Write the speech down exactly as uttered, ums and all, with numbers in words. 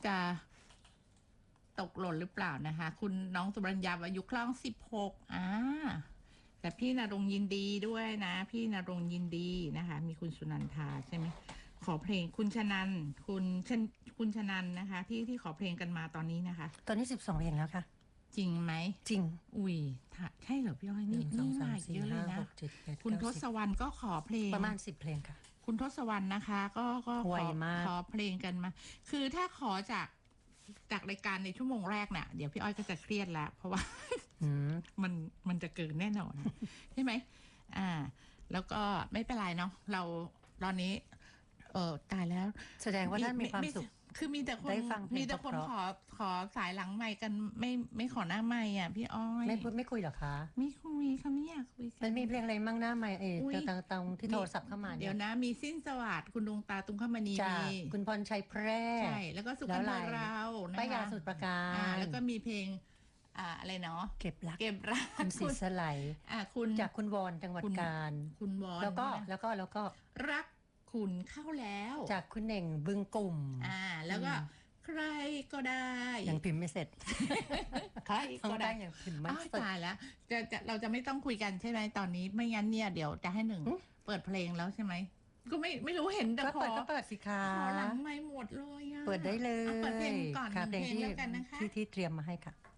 จะตกหล่นหรือเปล่านะคะ คุณน้องสุบรัญญาอายุคล่องสิบหกอ่าแต่พี่นรงยินดีด้วยนะ พี่นรงยินดีนะคะ มีคุณสุนันทาใช่ไหมขอเพลงคุณชนันคุณชนคุณชนันนะคะที่ที่ขอเพลงกันมาตอนนี้นะคะตอนนี้สิบสองเพลงแล้วค่ะจริงไหมจริงอุ้ยใช่เหรอพี่อ้อยนี่นี่มาเยอะเลยนะคุณทศวรรณก็ขอเพลงประมาณสิบเพลงค่ะคุณทศวรรณนะคะ ก็ก็ขอขอเพลงกันมาคือถ้าขอจากจากรายการในชั่วโมงแรกเนี่ยเดี๋ยวพี่อ้อยก็จะเครียดแล้วเพราะว่ามันมันจะเกินแน่นอนใช่ไหมอ่าแล้วก็ไม่เป็นไรเนาะเราตอนนี้เออตายแล้วแสดงว่าท่านมีความสุขคือมีแต่คนมีแต่คนขอขอสายหลังไมค์กันไม่ไม่ขอหน้าไมค์อ่ะพี่อ้อยไม่พูดไม่คุยหรอคะไม่คุยเขาไม่อยากคุยกันมันมีเพลงอะไรมั่งหน้าไมค์เออตรงตรงที่โทรศัพท์เข้ามาเดี๋ยวนะมีสิ้นสวัสดิ์คุณดวงตาตุ้งขมณีมีคุณพรชัยแพร่ใช่แล้วก็สุกันทเรานะคะป้ายาสุดประการแล้วก็มีเพลงอ่าอะไรเนาะเก็บรักเก็บรักคุณศรีสไลอ่าคุณจากคุณวอนจังหวัดกาญคุณวอนแล้วก็แล้วก็แล้วก็รักคุณเข้าแล้วจากคุณเน่งบึงกลุ่มอ่าแล้วก็ใครก็ได้ยังพิมพ์ไม่เสร็จใครก็ได้ยังพิมพ์ไม่เสร็จตายแล้วจะจะเราจะไม่ต้องคุยกันใช่ไหมตอนนี้ไม่งั้นเนี่ยเดี๋ยวจะให้หนึ่งเปิดเพลงแล้วใช่ไหมก็ไม่ไม่รู้เห็นแต่ขอเปิดก็เปิดสิคะขอหลังไม่หมดเลยอ่ะเปิดได้เลยเปิดเพลงก่อนเพลงที่แล้วกันนะคะที่ที่เตรียมมาให้ค่ะ